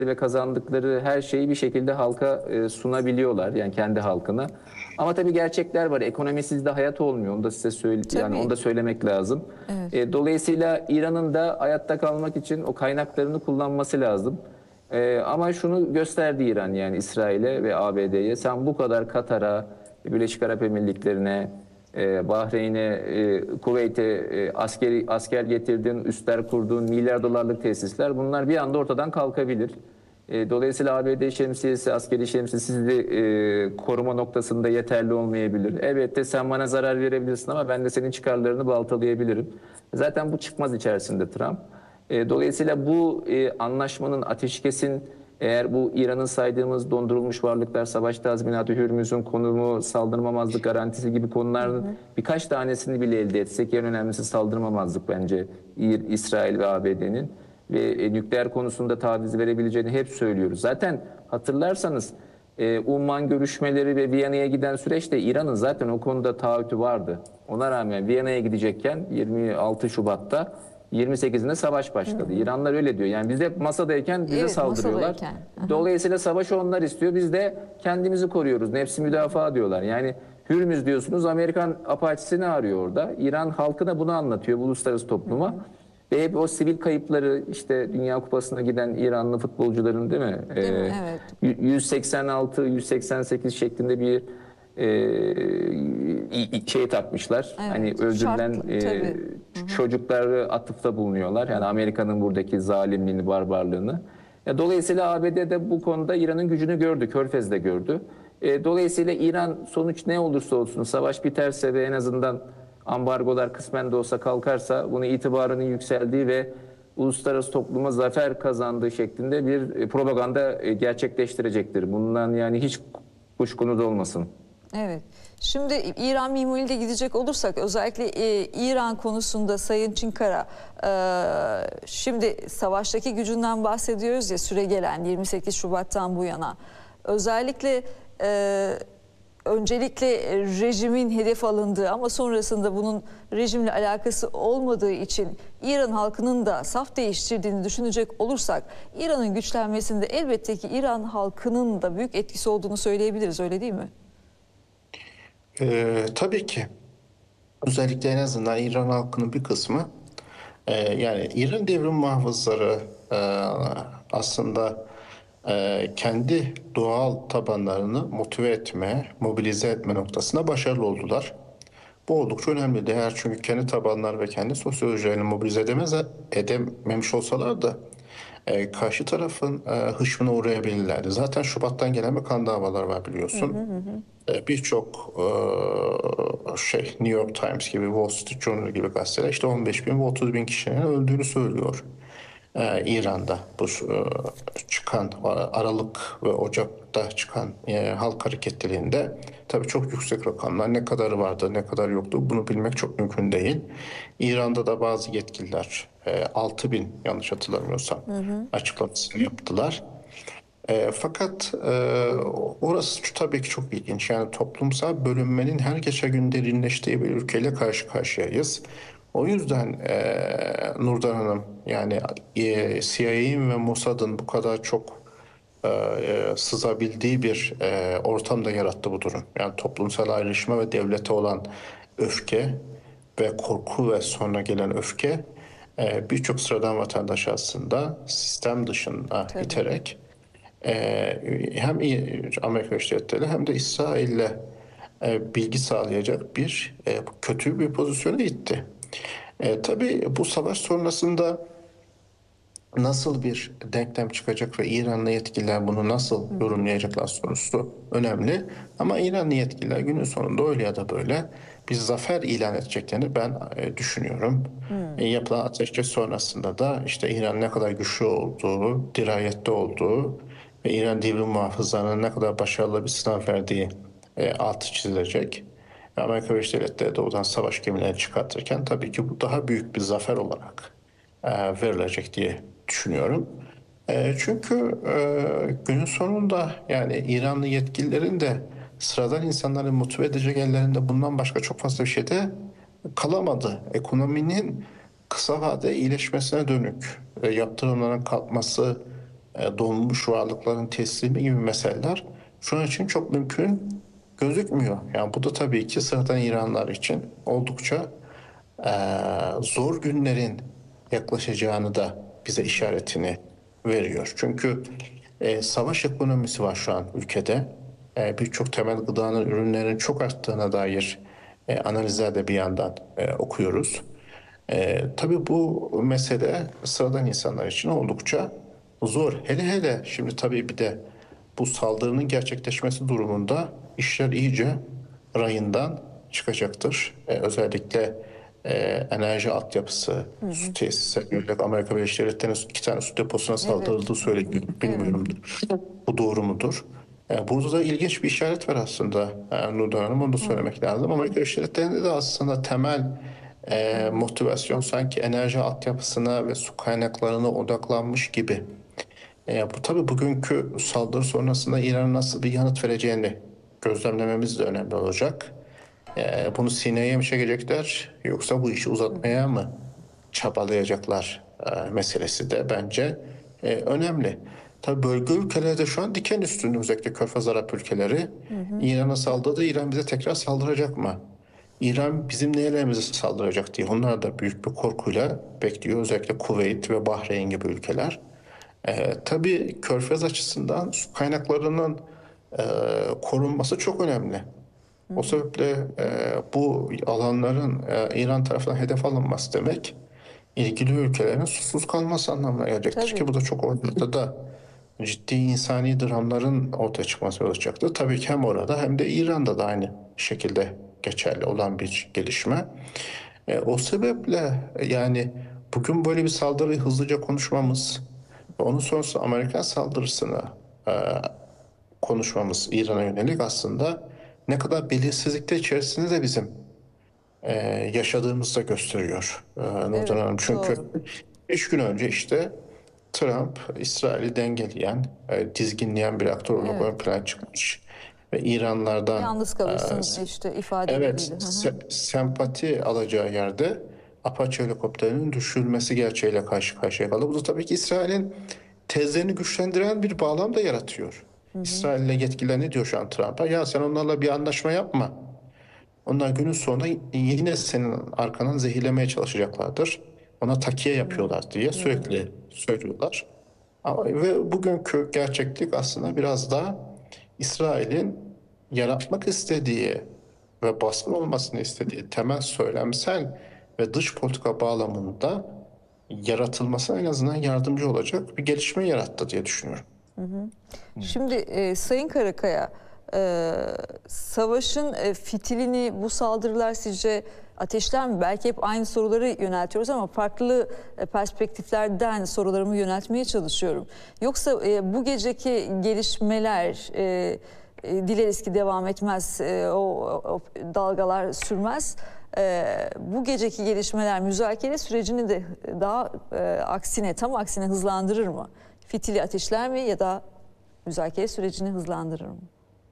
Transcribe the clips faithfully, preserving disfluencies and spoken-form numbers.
ve kazandıkları her şeyi bir şekilde halka e, sunabiliyorlar, yani kendi halkına. Ama tabii gerçekler var. Ekonomisiz de hayat olmuyor. Onu da size söyle, yani onu Tabii. da söylemek lazım. Evet. E, dolayısıyla İran'ın da hayatta kalmak için o kaynaklarını kullanması lazım. E, ama şunu gösterdi İran, yani İsrail'e ve A B D'ye. Sen bu kadar Katar'a, Birleşik Arap Emirlikleri'ne, e, Bahreyn'e, e, Kuveyt'e e, askeri asker getirdin, üsler kurduğun milyar dolarlık tesisler, bunlar bir anda ortadan kalkabilir. E, dolayısıyla A B D şemsiyesi, askeri şemsiyesi sizi e, koruma noktasında yeterli olmayabilir. Elbette sen bana zarar verebilirsin ama ben de senin çıkarlarını baltalayabilirim. Zaten bu çıkmaz içerisinde Trump. E, dolayısıyla bu e, anlaşmanın, ateşkesin, eğer bu İran'ın saydığımız dondurulmuş varlıklar, savaş tazminatı, Hürmüz'ün konumu, saldırmamazlık garantisi gibi konuların birkaç tanesini bile elde etsek, en önemlisi saldırmamazlık bence İ- İsrail ve A B D'nin ve e, nükleer konusunda taviz verebileceğini hep söylüyoruz. Zaten hatırlarsanız e, Umman görüşmeleri ve Viyana'ya giden süreçte İran'ın zaten o konuda taahhütü vardı. Ona rağmen Viyana'ya gidecekken yirmi altı Şubat'ta yirmi sekizinde savaş başladı. İranlar öyle diyor. Yani biz hep masadayken bize Evet, saldırıyorlar. masadayken. Aha. Dolayısıyla savaşı onlar istiyor. Biz de kendimizi koruyoruz. Nefsi müdafaa diyorlar. Yani Hürmüz diyorsunuz, Amerikan apaçisini arıyor orada. İran halkına bunu anlatıyor, uluslararası topluma. Ve hep o sivil kayıpları, işte Dünya Kupası'na giden İranlı futbolcuların, değil mi? Değil mi? Ee, Evet. yüz seksen altı yüz seksen sekiz şeklinde bir e, şey takmışlar. Hani Evet. öldürülen Şartlı. e, Tabii. çocukları atıfta bulunuyorlar. Yani Amerika'nın buradaki zalimliğini, barbarlığını. Ya, dolayısıyla A B D de bu konuda İran'ın gücünü gördü, Körfez'de gördü. E, dolayısıyla İran, sonuç ne olursa olsun, savaş biterse ve en azından ambargolar kısmen de olsa kalkarsa, bunu itibarının yükseldiği ve uluslararası topluma zafer kazandığı şeklinde bir e, propaganda e, gerçekleştirecektir. Bundan yani hiç kuşkunuz olmasın. Evet. Şimdi İran minvalinde gidecek olursak, özellikle e, İran konusunda Sayın Çinkara, e, şimdi savaştaki gücünden bahsediyoruz ya, süre gelen yirmi sekiz Şubat'tan bu yana. Özellikle e, öncelikle rejimin hedef alındığı ama sonrasında bunun rejimle alakası olmadığı için İran halkının da saf değiştirdiğini düşünecek olursak, İran'ın güçlenmesinde elbette ki İran halkının da büyük etkisi olduğunu söyleyebiliriz, öyle değil mi? Ee, tabii ki. Özellikle en azından İran halkının bir kısmı, e, yani İran devrim muhafızları e, aslında e, kendi doğal tabanlarını motive etme, mobilize etme noktasında başarılı oldular. Bu oldukça önemli değer, çünkü kendi tabanları ve kendi sosyolojilerini mobilize edemez, edememiş olsalar da e, karşı tarafın e, hışmına uğrayabilirlerdi. Zaten Şubat'tan gelen bir kan davalar var, Hı hı biliyorsun. hı. E, Birçok e, şey, New York Times gibi, Wall Street Journal gibi gazeteler işte on beş bin ve otuz bin kişinin öldüğünü söylüyor. E, İran'da bu e, çıkan Aralık ve Ocak'ta çıkan e, halk hareketlerinde tabii çok yüksek rakamlar, ne kadarı vardı ne kadar yoktu bunu bilmek çok mümkün değil. İran'da da bazı yetkililer e, altı bin, yanlış hatırlamıyorsam, Hı hı. açıklamasını yaptılar. E, fakat e, orası tabii ki çok ilginç. Yani toplumsal bölünmenin her geçen gün derinleştiği bir ülkeyle karşı karşıyayız. O yüzden e, Nurdan Hanım, yani e, C I A'nin ve Mossad'ın bu kadar çok e, e, sızabildiği bir e, ortamda yarattı bu durum. Yani toplumsal ayrışma ve devlete olan öfke ve korku ve sonra gelen öfke e, birçok sıradan vatandaş aslında sistem dışına Tabii. iterek e, hem Amerika Birleşik Devletleri hem de İsrail'le e, bilgi sağlayacak bir e, kötü bir pozisyona itti. E, tabii bu savaş sonrasında nasıl bir denklem çıkacak ve İranlı yetkililer bunu nasıl Hı hı. yorumlayacaklar sorusu önemli. Ama İranlı yetkililer günün sonunda öyle ya da böyle bir zafer ilan edeceklerini ben e, düşünüyorum. Hı. E, yapılan ateşkes sonrasında da işte İran ne kadar güçlü olduğu, dirayetli olduğu ve İran devrim muhafızlarının ne kadar başarılı bir sınav verdiği e, altı çizilecek. Ve Amerika Birleşik Devletleri doğudan savaş gemilerini çıkartırken tabii ki bu daha büyük bir zafer olarak e, verilecek diye düşünüyorum. E, çünkü e, günün sonunda yani İranlı yetkililerin de sıradan insanları motive edecek ellerinde bundan başka çok fazla bir şey de kalamadı. Ekonominin kısa vade iyileşmesine dönük e, yaptırımların kalkması e, donmuş varlıkların teslimi gibi meseleler şu an için çok mümkün gözükmüyor. Yani bu da tabii ki sıradan İranlılar için oldukça e, zor günlerin yaklaşacağını da bize işaretini veriyor. Çünkü e, savaş ekonomisi var şu an ülkede. E, birçok temel gıdanın ürünlerin çok arttığına dair e, analizler de bir yandan e, okuyoruz. E, tabii bu mesele sıradan insanlar için oldukça zor. Hele hele şimdi tabii bir de bu saldırının gerçekleşmesi durumunda işler iyice rayından çıkacaktır. E, özellikle e, enerji altyapısı, su tesisleri, yönelik Amerika Birleşik Devletleri'nin iki tane su deposuna saldırıldığı söyleniyor. Bilmiyorum bu doğru mudur? E, burada da ilginç bir işaret var aslında. E, Nurdan Hanım, onu da söylemek lazım. Amerika Birleşik Devletleri'nde de aslında temel e, motivasyon sanki enerji altyapısına ve su kaynaklarına odaklanmış gibi. E, bu tabii bugünkü saldırı sonrasında İran'ın nasıl bir yanıt vereceğini gözlemlememiz de önemli olacak. E, bunu sineye mi çekecekler yoksa bu işi uzatmaya mı çabalayacaklar e, meselesi de bence e, önemli. Tabii bölge ülkeleri de şu an diken üstünde, özellikle Körfez Arap ülkeleri. İran'a saldırdı, İran bize tekrar saldıracak mı? İran bizim nerelerimize saldıracak diye onlar da büyük bir korkuyla bekliyor. Özellikle Kuveyt ve Bahreyn gibi ülkeler. Ee, tabii Körfez açısından su kaynaklarının e, korunması çok önemli. O sebeple e, bu alanların e, İran tarafından hedef alınması demek ilgili ülkelerin susuz kalması anlamına gelecektir Tabii. ki bu da çok ortada ciddi insani dramların ortaya çıkması olacaktır. Tabii ki hem orada hem de İran'da da aynı şekilde geçerli olan bir gelişme. E, o sebeple e, yani bugün böyle bir saldırıyı hızlıca konuşmamız ve onun sonrası Amerikan saldırısını e, konuşmamız İran'a yönelik aslında ne kadar belirsizlikte içerisinde de bizim e, yaşadığımızı da gösteriyor e, Nurdan Evet, Hanım. Çünkü doğru. üç gün önce işte Trump İsrail'i dengeleyen, e, dizginleyen bir aktör olarak Evet. ön plana çıkmış ve İranlardan Yalnız e, kalırsın işte evet ifadeleriyle. Hı hı. se- sempati alacağı yerde Apache helikopterinin düşürülmesi gerçeğiyle karşı karşıya kaldı. Bu da tabii ki İsrail'in tezlerini güçlendiren bir bağlam da yaratıyor. İsrail'le yetkililer ne diyor şu an Trump'a? Ya sen onlarla bir anlaşma yapma. Onlar günün sonunda yine senin arkandan zehirlemeye çalışacaklardır. Ona takiye yapıyorlar diye sürekli söylüyorlar. Ama, ve bugünkü gerçeklik aslında biraz daha İsrail'in yaratmak istediği ve baskın olmasını istediği temel söylemsel ve dış politika bağlamında yaratılmasına en azından yardımcı olacak bir gelişme yarattı diye düşünüyorum. Şimdi e, Sayın Karakaya, e, savaşın e, fitilini bu saldırılar sizce ateşler mi? Belki hep aynı soruları yöneltiyoruz ama farklı e, perspektiflerden sorularımı yöneltmeye çalışıyorum. Yoksa e, bu geceki gelişmeler e, e, dileriz ki devam etmez, e, o, o dalgalar sürmez. E, bu geceki gelişmeler müzakere sürecini de daha e, aksine, tam aksine hızlandırır mı? Fitili ateşler mi ya da müzakere sürecini hızlandırır mı?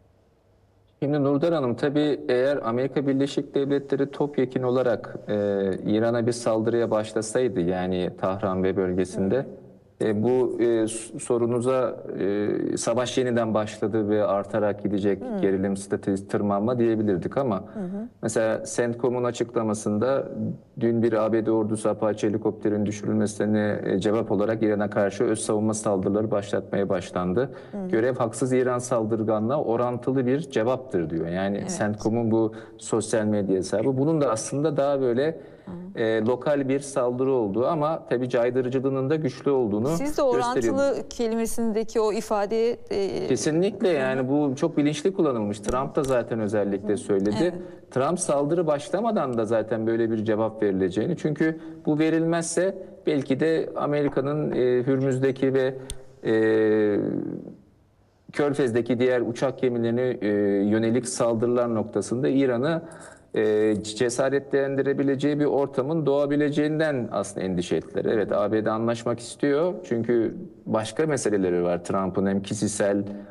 Şimdi Nurdan Hanım, tabii eğer Amerika Birleşik Devletleri topyekün olarak e, İran'a bir saldırıya başlasaydı, yani Tahran ve bölgesinde, e, bu e, s- sorunuza e, savaş yeniden başladı ve artarak gidecek gerilim stratejisi tırmanma diyebilirdik ama mesela CENTCOM'un açıklamasında dün bir A B D ordusu Apache helikopterin düşürülmesine e, cevap olarak İran'a karşı öz savunma saldırıları başlatmaya başlandı. Görev haksız İran saldırganlığa orantılı bir cevaptır diyor. Yani Evet. CENTCOM'un bu sosyal medya hesabı. Bunun da aslında daha böyle e, lokal bir saldırı olduğu ama tabii caydırıcılığının da güçlü olduğunu Siz de gösteriyor. orantılı kelimesindeki o ifadeye e, Kesinlikle, yani bu çok bilinçli kullanılmış. Trump da zaten özellikle söyledi. Evet. Trump saldırı başlamadan da zaten böyle bir cevap verileceğini. Çünkü bu verilmezse belki de Amerika'nın e, Hürmüz'deki ve e, Körfez'deki diğer uçak gemilerine e, yönelik saldırılar noktasında İran'ı e, cesaretlendirebileceği bir ortamın doğabileceğinden aslında endişe ettiler. Evet, A B D anlaşmak istiyor çünkü başka meseleleri var Trump'ın, hem kişisel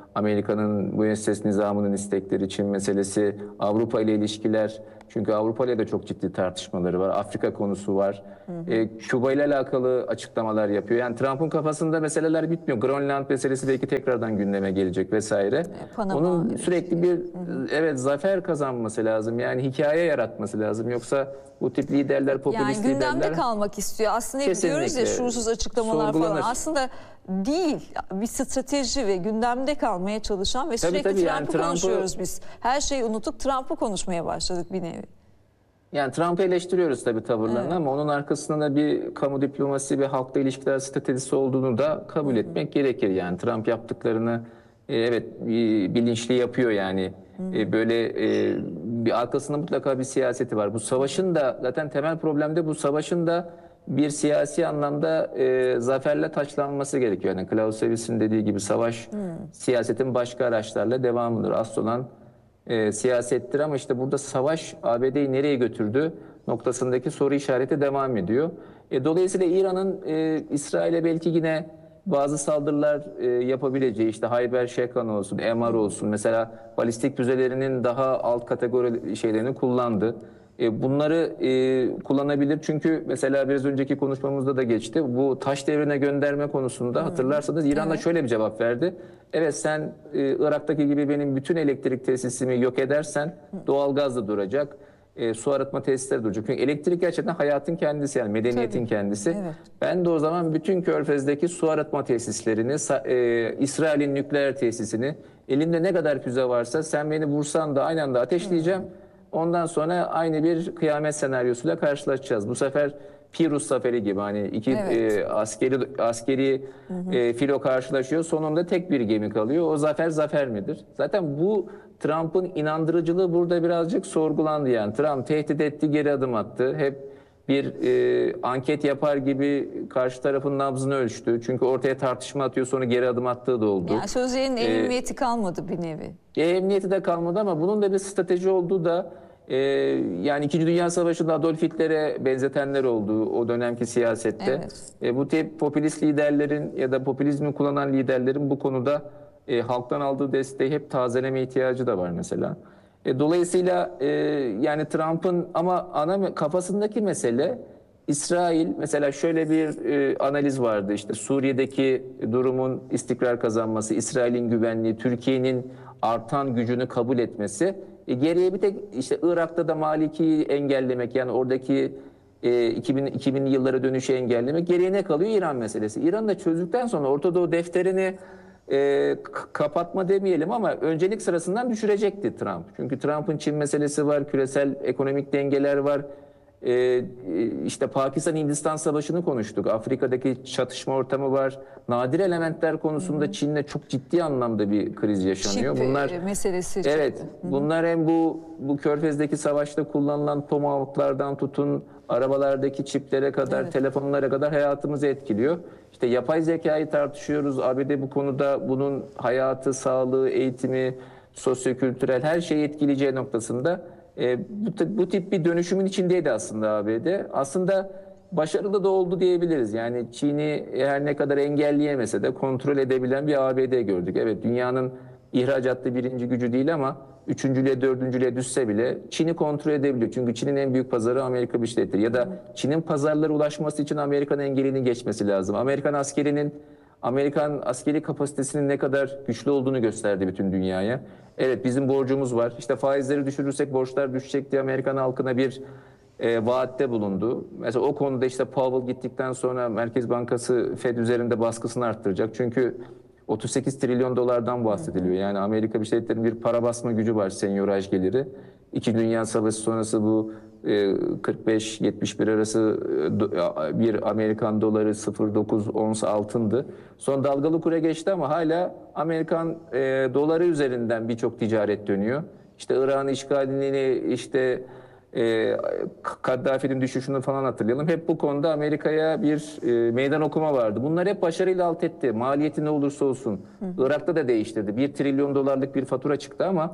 Amerika'nın müesses nizamının istekleri, Çin meselesi, Avrupa ile ilişkiler. Çünkü Avrupa ile de çok ciddi tartışmaları var. Afrika konusu var. E, Küba ile alakalı açıklamalar yapıyor. Yani Trump'ın kafasında meseleler bitmiyor. Grönland meselesi belki tekrardan gündeme gelecek vesaire. Panama Onun ilişki. sürekli bir evet zafer kazanması lazım. Yani hikaye yaratması lazım. Yoksa bu tip liderler, Yani popülist gündemde liderler kalmak istiyor. Aslında hep diyoruz ya Kesinlikle. şuursuz açıklamalar falan. Sorgulanır. Aslında değil. Bir strateji ve gündemde kalmaya çalışan ve Tabii, sürekli tabii. Yani Trump'ı Trump'ı- konuşuyoruz biz. Her şeyi unutup Trump'ı konuşmaya başladık bir nevi. Yani Trump'ı eleştiriyoruz tabii tavırlarını ama onun arkasında da bir kamu diplomasi ve halkla ilişkiler stratejisi olduğunu da kabul etmek gerekir. Yani Trump yaptıklarını e, evet e, bilinçli yapıyor yani. E, böyle e, bir arkasında mutlaka bir siyaseti var. Bu savaşın da zaten temel problem de bu savaşın da bir siyasi anlamda e, zaferle taçlanması gerekiyor. Yani Clausewitz'in dediği gibi savaş siyasetin başka araçlarla devamıdır. Asıl olan e, siyasettir ama işte burada savaş A B D'yi nereye götürdü noktasındaki soru işareti devam ediyor. E, dolayısıyla İran'ın e, İsrail'e belki yine bazı saldırılar e, yapabileceği işte Hayber Şekan olsun, M R olsun mesela balistik füzelerinin daha alt kategori şeylerini kullandı. E, bunları e, kullanabilir çünkü mesela biraz önceki konuşmamızda da geçti. Bu taş devrine gönderme konusunda hatırlarsanız İran da şöyle bir cevap verdi. Evet sen e, Irak'taki gibi benim bütün elektrik tesisimi yok edersen doğalgaz da duracak. E, su arıtma tesisleri duracak. Çünkü elektrik gerçekten hayatın kendisi yani medeniyetin Tabii. kendisi. Evet. Ben de o zaman bütün Körfez'deki su arıtma tesislerini, sa- e, İsrail'in nükleer tesisini, elimde ne kadar füze varsa sen beni vursan da aynı anda ateşleyeceğim. Ondan sonra aynı bir kıyamet senaryosuyla karşılaşacağız. Bu sefer Pirus zaferi gibi hani iki Evet. e, askeri askeri e, filo karşılaşıyor. Sonunda tek bir gemi kalıyor. O zafer zafer midir? Zaten bu Trump'ın inandırıcılığı burada birazcık sorgulandı yani. Trump tehdit etti, geri adım attı. Hep bir e, anket yapar gibi karşı tarafın nabzını ölçtü. Çünkü ortaya tartışma atıyor sonra geri adım attığı da oldu. Yani sözlerin ehemmiyeti kalmadı bir nevi. E, emniyeti de kalmadı ama bunun da bir strateji olduğu da e, yani İkinci Dünya Savaşı'nda Adolf Hitler'e benzetenler oldu o dönemki siyasette. Evet. E, bu tip popülist liderlerin ya da popülizmi kullanan liderlerin bu konuda e, halktan aldığı desteği hep tazeleme ihtiyacı da var mesela. E, dolayısıyla e, yani Trump'ın ama ana kafasındaki mesele İsrail mesela şöyle bir e, analiz vardı işte Suriye'deki durumun istikrar kazanması, İsrail'in güvenliği, Türkiye'nin artan gücünü kabul etmesi. E, geriye bir tek işte Irak'ta da Maliki'yi engellemek yani oradaki e, iki bin, iki binli yıllara dönüşü engellemek. Geriye ne kalıyor? İran meselesi. İran'ı da çözdükten sonra Orta Doğu defterini e, k- kapatma demeyelim ama öncelik sırasından düşürecekti Trump. Çünkü Trump'ın Çin meselesi var, küresel ekonomik dengeler var. Ee, işte Pakistan-Hindistan savaşını konuştuk. Afrika'daki çatışma ortamı var. Nadir elementler konusunda Çin'le çok ciddi anlamda bir kriz yaşanıyor. Çip Bunlar e, meselesi. evet, bunlar hem bu bu Körfez'deki savaşta kullanılan tomahawk'lardan tutun arabalardaki çiplere kadar, Evet. telefonlara kadar hayatımızı etkiliyor. İşte yapay zekayı tartışıyoruz. A B D bu konuda bunun hayatı, sağlığı, eğitimi, sosyokültürel her şeyi etkileyeceği noktasında e, bu, bu tip bir dönüşümün içindeydi aslında A B D. Aslında başarılı da oldu diyebiliriz. Yani Çin'i her ne kadar engelleyemese de kontrol edebilen bir A B D gördük. Evet dünyanın ihracatlı birinci gücü değil ama üçüncülüğe, dördüncülüğe düşse bile Çin'i kontrol edebiliyor. Çünkü Çin'in en büyük pazarı Amerika Birleşik Devletleri. Ya da Çin'in pazarlara ulaşması için Amerikan engelini geçmesi lazım. Amerikan askerinin Amerikan askeri kapasitesinin ne kadar güçlü olduğunu gösterdi bütün dünyaya. Evet bizim borcumuz var. İşte faizleri düşürürsek borçlar düşecek diye Amerikan halkına bir e, vaatte bulundu. Mesela o konuda işte Powell gittikten sonra Merkez Bankası Fed üzerinde baskısını arttıracak. Çünkü otuz sekiz trilyon dolardan bahsediliyor. Yani Amerika Birleşik Devletleri'nin bir para basma gücü var, senyoraj geliri. İki Dünya Savaşı sonrası bu e, kırk beş yetmiş bir arası e, do- bir Amerikan doları sıfır virgül dokuz ons altındı. Son dalgalı kura geçti ama hala Amerikan e, doları üzerinden birçok ticaret dönüyor. İşte Irak'ın işgalini, işte e, Kaddafi'nin düşüşünü falan hatırlayalım. Hep bu konuda Amerika'ya bir e, meydan okuma vardı. Bunlar hep başarıyla alt etti. Maliyeti ne olursa olsun. Irak'ta da değiştirdi. Bir trilyon dolarlık bir fatura çıktı ama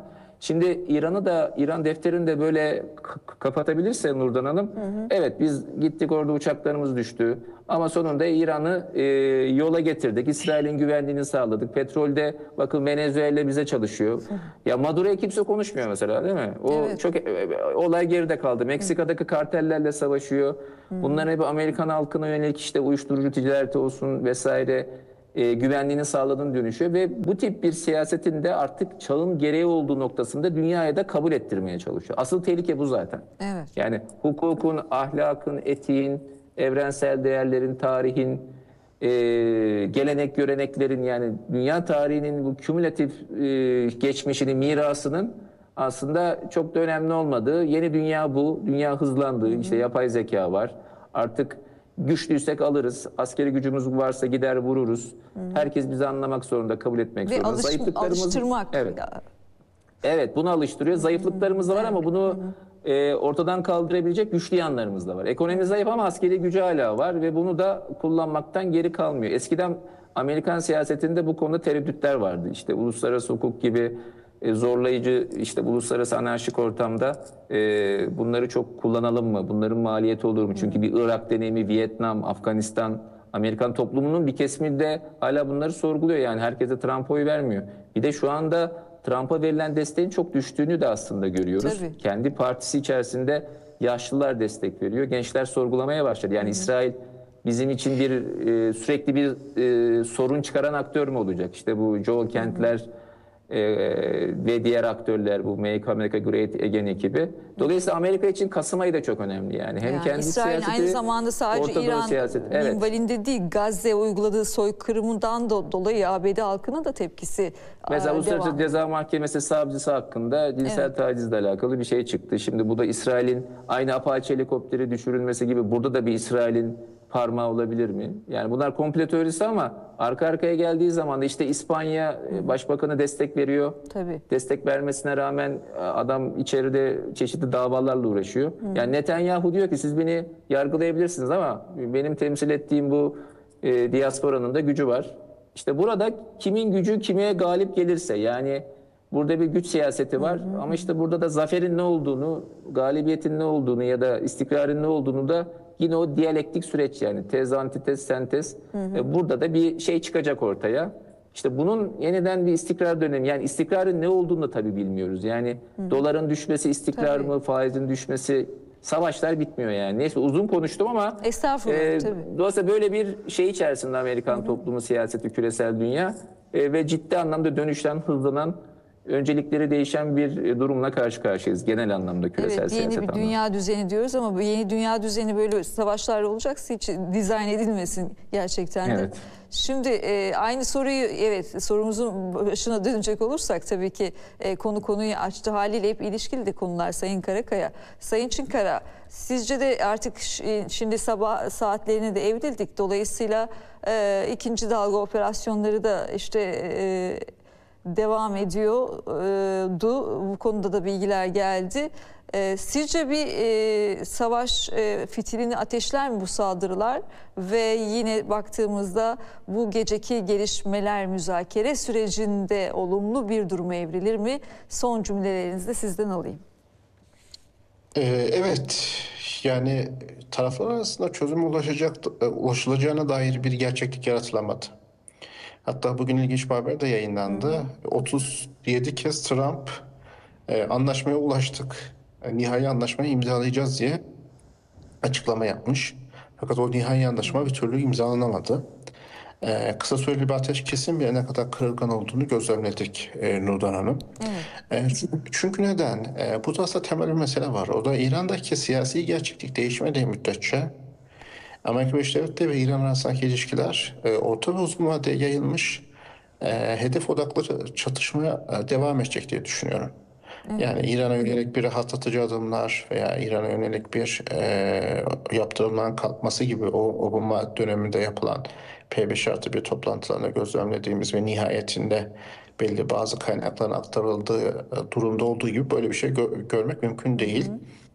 Şimdi İran'ı da İran defterini de böyle k- kapatabilirse Nurdan Hanım, evet biz gittik orada uçaklarımız düştü ama sonunda İran'ı e, yola getirdik. İsrail'in güvenliğini sağladık. Petrolde bakın Venezuela bize çalışıyor. Ya Maduro'ya kimse konuşmuyor mesela değil mi? O Evet. çok e, e, olay geride kaldı. Meksika'daki kartellerle savaşıyor. Bunların hep Amerikan halkına yönelik işte uyuşturucu ticareti olsun vesaire e, güvenliğini sağladığını dönüşüyor ve bu tip bir siyasetin de artık çağın gereği olduğu noktasında dünyaya da kabul ettirmeye çalışıyor. Asıl tehlike bu zaten. Evet. Yani hukukun, ahlakın, etiğin, evrensel değerlerin, tarihin, e, gelenek göreneklerin yani dünya tarihinin bu kümülatif e, geçmişinin, mirasının aslında çok da önemli olmadığı, yeni dünya bu, dünya hızlandı, işte yapay zeka var. Artık güçlüysek alırız, askeri gücümüz varsa gider vururuz. Herkes bizi anlamak zorunda, kabul etmek Ve zorunda. alış, Zayıflıklarımız, alıştırmak. evet. Evet, bunu alıştırıyor. Zayıflıklarımız da var ama bunu e, ortadan kaldırabilecek güçlü yanlarımız da var. Ekonomi zayıf ama askeri gücü hala var ve bunu da kullanmaktan geri kalmıyor. Eskiden Amerikan siyasetinde bu konuda tereddütler vardı. İşte uluslararası hukuk gibi e, zorlayıcı, işte uluslararası anarşik ortamda e, bunları çok kullanalım mı? Bunların maliyeti olur mu? Çünkü bir Irak deneyimi, Vietnam, Afganistan, Amerikan toplumunun bir kesimi de hala bunları sorguluyor. Yani herkese Trump'a oy vermiyor. Bir de şu anda Trump'a verilen desteğin çok düştüğünü de aslında görüyoruz. Tabii. Kendi partisi içerisinde yaşlılar destek veriyor. Gençler sorgulamaya başladı. Yani İsrail bizim için bir e, sürekli bir e, sorun çıkaran aktör mü olacak? İşte bu Joe Kent'ler e, ve diğer aktörler, bu Make America Great Again ekibi. Dolayısıyla Amerika için Kasım ayı da çok önemli yani. Hem Yani kendi İsrail'in siyaseti, aynı zamanda sadece Orta Doğu İran siyaseti. Evet. minvalinde değil, Gazze'ye uyguladığı soykırımından do- dolayı A B D halkının da tepkisi Mesela e, Uluslararası devam. Ceza Mahkemesi savcısı hakkında cinsel Evet. tacizle alakalı bir şey çıktı. Şimdi bu da İsrail'in aynı Apache helikopteri düşürülmesi gibi burada da bir İsrail'in parmağı olabilir mi? Yani bunlar komplo teorisi ama arka arkaya geldiği zaman da işte İspanya e, Başbakanı destek veriyor. Tabii. Destek vermesine rağmen e, adam içeride çeşitli davalarla uğraşıyor. Yani Netanyahu diyor ki siz beni yargılayabilirsiniz ama benim temsil ettiğim bu e, diasporanın da gücü var. İşte burada kimin gücü kime galip gelirse yani burada bir güç siyaseti var ama işte burada da zaferin ne olduğunu, galibiyetin ne olduğunu ya da istikrarın ne olduğunu da yine o diyalektik süreç yani tez, antitez, sentez. E, burada da bir şey çıkacak ortaya. İşte bunun yeniden bir istikrar dönemi yani istikrarın ne olduğunu da tabii bilmiyoruz. Yani doların düşmesi istikrar Tabii. mı, faizin düşmesi savaşlar bitmiyor yani. Neyse uzun konuştum ama Estağfurullah, e, tabii. dolayısıyla böyle bir şey içerisinde Amerikan toplumu, siyaseti, küresel dünya e, ve ciddi anlamda dönüşten, hızlanan, öncelikleri değişen bir e, durumla karşı karşıyayız genel anlamda küresel Evet, yeni siyaset bir anlamında. dünya düzeni diyoruz ama bu yeni dünya düzeni böyle savaşlarla olacaksa hiç dizayn edilmesin gerçekten de. Evet. Şimdi e, aynı soruyu evet sorumuzun başına dönecek olursak tabii ki e, konu konuyu açtı haliyle hep ilişkili de konular Sayın Karakaya. Sayın Çinkara sizce de artık ş- şimdi sabah saatlerine de evrildik. Dolayısıyla e, ikinci dalga operasyonları da işte e, devam ediyordu. Bu konuda da bilgiler geldi. Ee, sizce bir e, savaş e, fitilini ateşler mi bu saldırılar? Ve yine baktığımızda bu geceki gelişmeler müzakere sürecinde olumlu bir duruma evrilir mi? Son cümlelerinizi de sizden alayım. Ee, evet, yani taraflar arasında çözüm ulaşacak, ulaşılacağına dair bir gerçeklik yaratılamadı. Hatta bugün ilginç bir haber de yayınlandı. otuz yedi kez Trump e, anlaşmaya ulaştık, e, nihai anlaşmayı imzalayacağız diye açıklama yapmış. Fakat o nihai anlaşma bir türlü imzalanamadı. E, kısa süreli bir ateşkesin bile ne kadar kırılgan olduğunu gözlemledik e, Nurdan Hanım. E, çünkü, çünkü neden? E, burada aslında temel bir mesele var. O da İran'daki siyasi gerçeklik değişmediği müddetçe Amerika Birleşik Devletleri ve İran arasındaki ilişkiler e, orta ve uzun vadeye yayılmış e, hedef odaklı çatışmaya e, devam edecek diye düşünüyorum. Yani İran'a yönelik bir rahatlatıcı adımlar veya İran'a yönelik bir e, yaptırımların kalkması gibi o Obama döneminde yapılan P beş artı bir toplantılarında gözlemlediğimiz ve nihayetinde belli bazı kaynakların aktarıldığı e, durumda olduğu gibi böyle bir şey gö- görmek mümkün değil.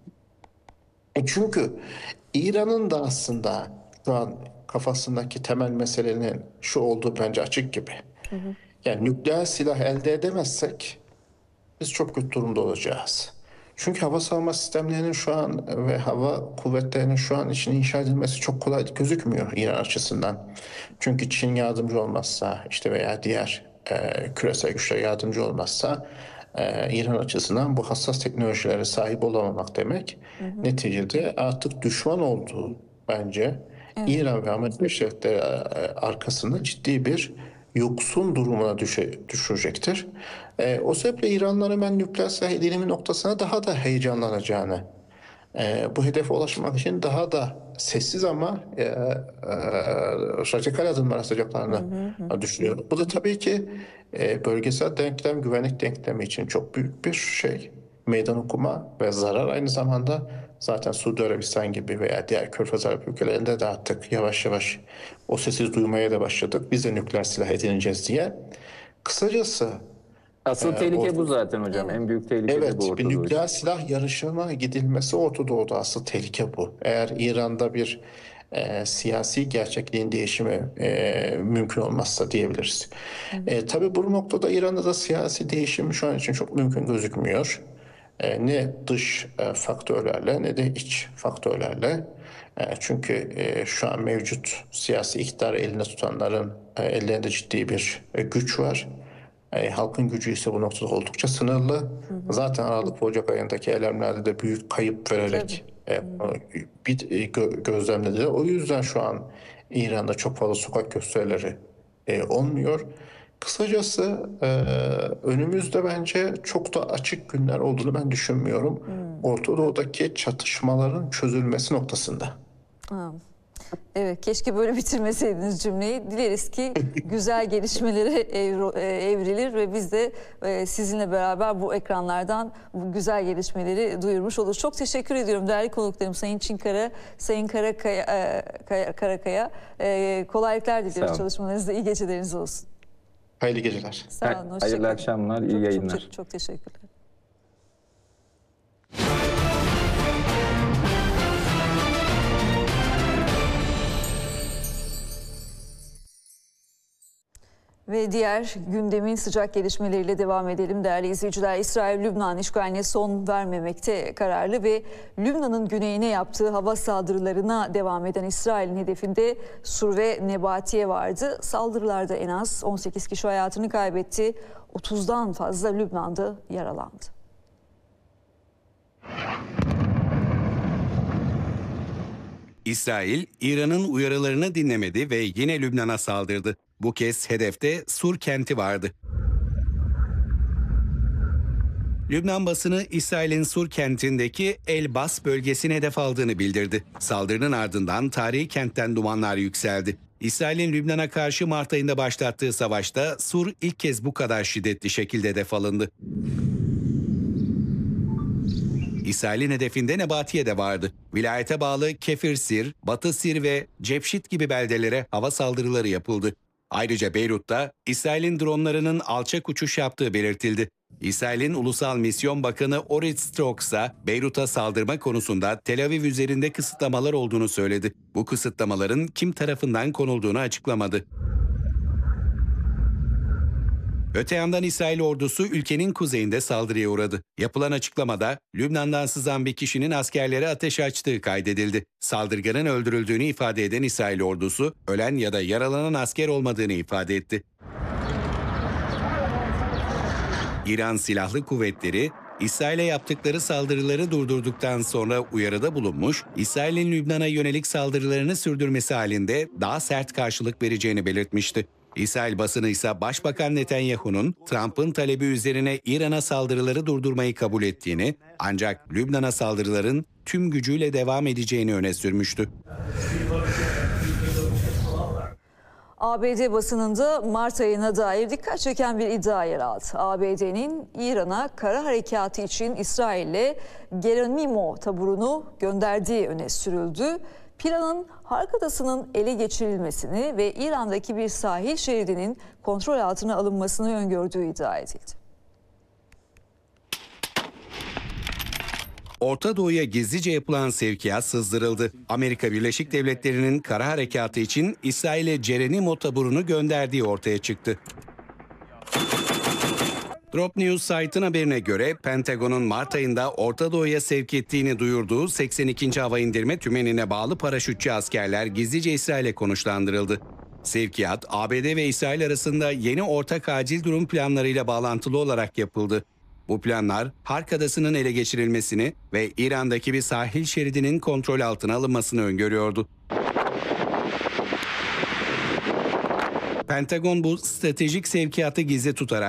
E çünkü İran'ın da aslında şu an kafasındaki temel meselenin şu olduğu bence açık gibi. Yani nükleer silah elde edemezsek biz çok kötü durumda olacağız. Çünkü hava savunma sistemlerinin şu an ve hava kuvvetlerinin şu an için inşa edilmesi çok kolay gözükmüyor İran açısından. Çünkü Çin yardımcı olmazsa işte veya diğer e, küresel güçler yardımcı olmazsa e, İran açısından bu hassas teknolojilere sahip olamamak demek. Hı hı. Neticede artık düşman olduğu bence evet. İran ve Amerika Birleşik Devletleri arkasında ciddi bir yoksun durumuna düşe, düşürecektir. E, o sebeple İranlıların ben nükleer silah edinimi noktasına daha da heyecanlanacağını, e, bu hedefe ulaşmak için daha da sessiz ama e, e, radikal adımlar atacaklarını hı hı hı. düşünüyorum. Bu da tabii ki e, bölgesel denklem, güvenlik denklemi için çok büyük bir şey. Meydan okuma ve zarar aynı zamanda zaten Suudi Arabistan gibi veya diğer Körfez Arap ülkelerinde de artık yavaş yavaş o sesi duymaya da başladık. Biz de nükleer silah edineceğiz diye. Kısacası asıl e, tehlike orta... bu zaten hocam. En büyük tehlike evet, de bu Orta bir Doğu için. nükleer silah yarışına gidilmesi Orta Doğu'da asıl tehlike bu. Eğer İran'da bir e, siyasi gerçekliğin değişimi e, mümkün olmazsa diyebiliriz. E, tabii bu noktada İran'da da siyasi değişim şu an için çok mümkün gözükmüyor. E, ne dış e, faktörlerle ne de iç faktörlerle. E, çünkü e, şu an mevcut siyasi iktidarı elinde tutanların e, ellerinde ciddi bir e, güç var. E, halkın gücü ise bu noktada oldukça sınırlı. Hı hı. Zaten Aralık ve Ocak ayındaki eylemlerde de büyük kayıp vererek e, bir e, gö, gözlemlediler. O yüzden şu an İran'da çok fazla sokak gösterileri e, olmuyor. Kısacası e, önümüzde bence çok da açık günler olduğunu ben düşünmüyorum. Hmm. Orta Doğu'daki çatışmaların çözülmesi noktasında. Ha. Evet, keşke böyle bitirmeseydiniz cümleyi. Dileriz ki güzel gelişmelere evrilir ve biz de sizinle beraber bu ekranlardan bu güzel gelişmeleri duyurmuş oluruz. Çok teşekkür ediyorum değerli konuklarım Sayın Çinkara, Sayın Karakaya. Karakaya. Kolaylıklar diliyoruz çalışmalarınızda. İyi geceleriniz olsun. Hayırlı geceler. Sağ olun. Hoşça Hayırlı kalın. akşamlar, iyi çok, yayınlar. Çok, çok, çok teşekkürler. Ve diğer gündemin sıcak gelişmeleriyle devam edelim değerli izleyiciler. İsrail, Lübnan işgaline son vermemekte kararlı ve Lübnan'ın güneyine yaptığı hava saldırılarına devam eden İsrail'in hedefinde Sur ve Nebatiye vardı. Saldırılarda en az on sekiz kişi hayatını kaybetti. otuzdan fazla Lübnan'da yaralandı. İsrail, İran'ın uyarılarını dinlemedi ve yine Lübnan'a saldırdı. Bu kez hedefte Sur kenti vardı. Lübnan basını İsrail'in Sur kentindeki El Bas bölgesine hedef aldığını bildirdi. Saldırının ardından tarihi kentten dumanlar yükseldi. İsrail'in Lübnan'a karşı Mart ayında başlattığı savaşta Sur ilk kez bu kadar şiddetli şekilde hedef alındı. İsrail'in hedefinde Nebatiye de vardı. Vilayete bağlı Kefir Sir, Batı Sir ve Cebşit gibi beldelere hava saldırıları yapıldı. Ayrıca Beyrut'ta İsrail'in dronlarının alçak uçuş yaptığı belirtildi. İsrail'in Ulusal Misyon Bakanı Orit Strok ise Beyrut'a saldırma konusunda Tel Aviv üzerinde kısıtlamalar olduğunu söyledi. Bu kısıtlamaların kim tarafından konulduğunu açıklamadı. Öte yandan İsrail ordusu ülkenin kuzeyinde saldırıya uğradı. Yapılan açıklamada Lübnan'dan sızan bir kişinin askerlere ateş açtığı kaydedildi. Saldırganın öldürüldüğünü ifade eden İsrail ordusu, ölen ya da yaralanan asker olmadığını ifade etti. İran Silahlı Kuvvetleri, İsrail'e yaptıkları saldırıları durdurduktan sonra uyarıda bulunmuş, İsrail'in Lübnan'a yönelik saldırılarını sürdürmesi halinde daha sert karşılık vereceğini belirtmişti. İsrail basını ise Başbakan Netanyahu'nun Trump'ın talebi üzerine İran'a saldırıları durdurmayı kabul ettiğini, ancak Lübnan'a saldırıların tüm gücüyle devam edeceğini öne sürmüştü. A B D basınında Mart ayına dair dikkat çeken bir iddia yer aldı. A B D'nin İran'a kara harekatı için İsrail'le Geronimo taburunu gönderdiği öne sürüldü. Planın Hark Adası'nın ele geçirilmesini ve İran'daki bir sahil şeridinin kontrol altına alınmasını öngördüğü iddia edildi. Orta Doğu'ya gizlice yapılan sevkiyat sızdırıldı. Amerika Birleşik Devletleri'nin kara harekatı için İsrail'e Geronimo taburunu gönderdiği ortaya çıktı. Drop News site'ın haberine göre Pentagon'un Mart ayında Orta Doğu'ya sevk ettiğini duyurduğu seksen ikinci Hava İndirme Tümeni'ne bağlı paraşütçü askerler gizlice İsrail'e konuşlandırıldı. Sevkiyat, A B D ve İsrail arasında yeni ortak acil durum planlarıyla bağlantılı olarak yapıldı. Bu planlar Hark Adası'nın ele geçirilmesini ve İran'daki bir sahil şeridinin kontrol altına alınmasını öngörüyordu. Pentagon bu stratejik sevkiyatı gizli tutarak